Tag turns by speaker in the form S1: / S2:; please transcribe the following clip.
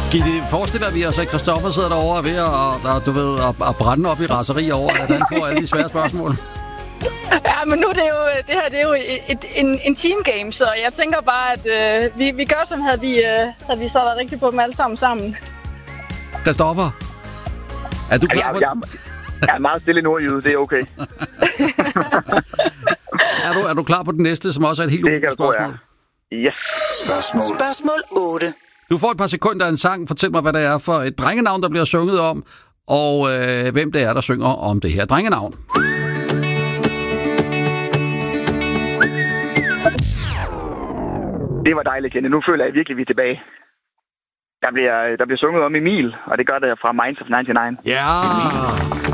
S1: Gitte, forestiller vi os, at Christoffer sidder derovre ved at brænde op i raseri over, at han får alle de svære spørgsmål?
S2: Ja, men nu det her er jo en team game, så jeg tænker bare, at vi gør som havde vi så været rigtig på dem alle sammen.
S1: Christoffer, er du klar på
S3: Jeg er meget stille nordjyde, det er okay.
S1: Er du klar på den næste, som også er et helt utroligt spørgsmål?
S3: Yes.
S4: Spørgsmål 8.
S1: Du får et par sekunder af en sang. Fortæl mig, hvad det er for et drengenavn, der bliver sunget om, og hvem det er, der synger om det her drengenavn.
S3: Det var dejligt, Kenneth. Nu føler jeg virkelig, at vi er tilbage. Der bliver sunget om Emil, og det gør det fra Minds of 99.
S1: Ja!